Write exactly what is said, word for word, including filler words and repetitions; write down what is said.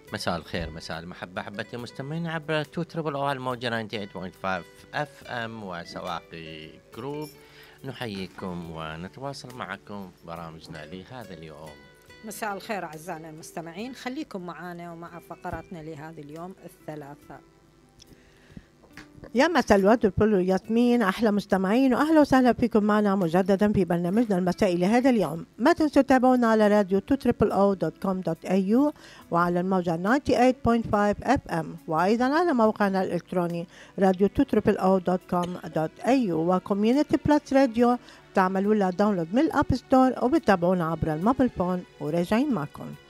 مساء الخير، مساء المحبة، أحبتي المستمعين عبر تو تربل أو الموجة تسعة وثمانين فاصلة خمسة اف ام وسواقي جروب. نحييكم ونتواصل معكم في برامجنا لهذا اليوم. مساء الخير أعزائنا المستمعين، خليكم معنا ومع فقراتنا لهذا اليوم الثلاثاء. يا مساء الورد والفل والياسمين، أحلى مستمعين وأهلا وسهلا فيكم معنا مجددا في برنامجنا المسائي لهذا اليوم. ما تنسوا تتابعونا على راديو تو تريبل او دوت كوم دوت اي يو وعلى الموجة تسعة وثمانين فاصلة خمسة اف ام، وأيضا على موقعنا الإلكتروني راديو تو تريبل او دوت كوم دوت اي يو وكوميونيتي بلس راديو. تعملوا لها داونلود من الأب ستور وبتابعونا عبر الموبيل فون، وراجعين معكم.